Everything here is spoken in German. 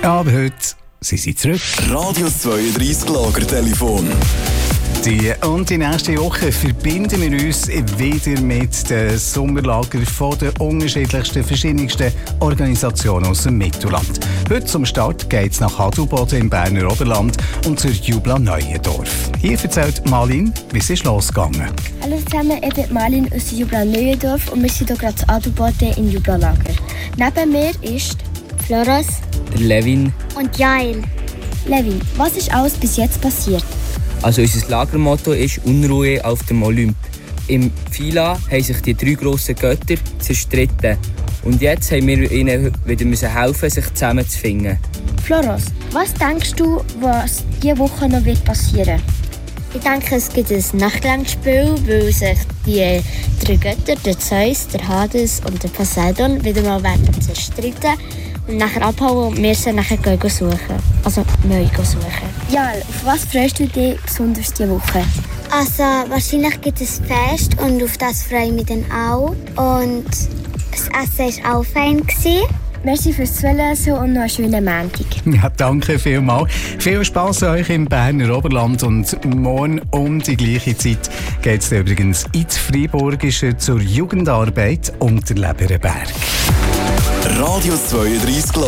Aber heute sind sie zurück. Radio 32 Lagertelefon. Die nächste Woche verbinden wir uns wieder mit den Sommerlagern von den unterschiedlichsten, verschiedensten Organisationen aus dem Mittelland. Heute zum Start geht es nach Adelboden im Berner Oberland und zur Jubla Neuendorf. Hier erzählt Marlin, wie es ist losgegangen. Hallo zusammen, ich bin Marlin aus Jubla Neuendorf und wir sind hier gerade zu Adelboden im Jubla-Lager. Neben mir ist Floros, Levin und Jael. Levin, was ist alles bis jetzt passiert? Also unser Lagermotto ist Unruhe auf dem Olymp. Im Fila haben sich die 3 grossen Götter zerstritten. Und jetzt haben wir ihnen wieder helfen, sich zusammenzufinden. Floros, was denkst du, was diese Woche noch wird passieren? Ich denke, es gibt ein Nachtlandspiel, weil sich die 3 Götter, der Zeus, der Hades und der Poseidon, wieder mal werden zerstritten und nachher abhauen und wir sie nachher suchen. Also neu suchen. Ja, auf was freust du dich besonders diese Woche? Also wahrscheinlich gibt es Fest und auf das freue ich mich dann auch. Und das Essen war auch fein. Merci fürs Zuhören und noch einen schönen Montag. Ja, danke vielmals. Viel Spass euch im Berner Oberland und morgen um die gleiche Zeit geht es übrigens ins Freiburgische zur Jugendarbeit unter Leberenberg. Radio 32